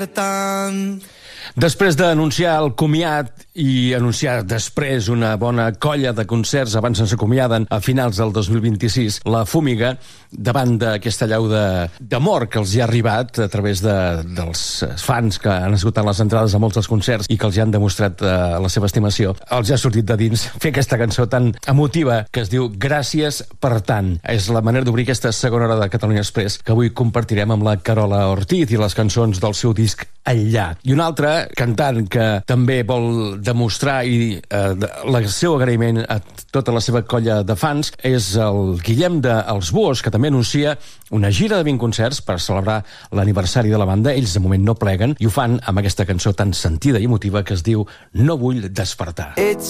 despertant. Després d'anunciar el comiat i anunciar després una bona colla de concerts abans ens acomiaden a finals del 2026, la Fúmiga, davant d'aquesta llau d'amor que els hi ha arribat a través dels fans que han esgotat les entrades a molts dels concerts i que els hi han demostrat la seva estimació, els ha sortit de dins fer aquesta cançó tan emotiva que es diu Gràcies per tant. És la manera d'obrir aquesta segona hora de Catalunya Express que avui compartirem amb la Carola Ortiz i les cançons del seu disc Enllà. I un altre cantant que també vol demostrar el seu agraïment a tota la seva colla de fans és el Guillem de Els Búhos, que també anuncia una gira de 20 concerts per celebrar l'aniversari de la banda. Ells de moment no pleguen i ho fan amb aquesta cançó tan sentida i emotiva que es diu No vull despertar. Ets